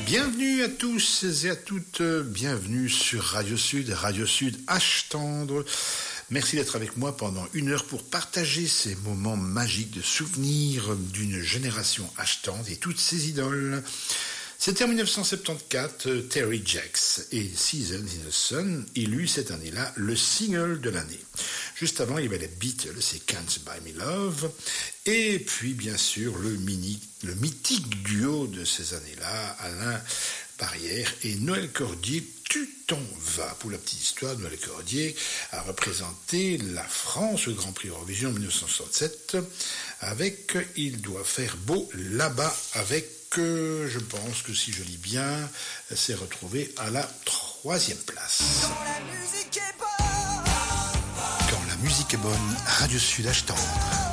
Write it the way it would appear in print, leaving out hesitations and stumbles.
Bienvenue à tous et à toutes, bienvenue sur Radio Sud H Tendre. Merci d'être avec moi pendant 1 heure pour partager ces moments magiques de souvenirs d'une génération H Tendre et toutes ses idoles. C'était en 1974, Terry Jacks et Seasons in the Sun élu cette année-là le single de l'année. Juste avant, il y avait les Beatles, c'est Can't Buy Me Love. Et puis, bien sûr, le mythique duo de ces années-là, Alain Barrière et Noël Cordier, Tu t'en vas. Pour la petite histoire, Noël Cordier a représenté la France au Grand Prix Eurovision en 1967 avec Il doit faire beau là-bas avec, je pense que si je lis bien, s'est retrouvé à la 3e place. Quand la musique est bonne, Radio Sud H Tendre.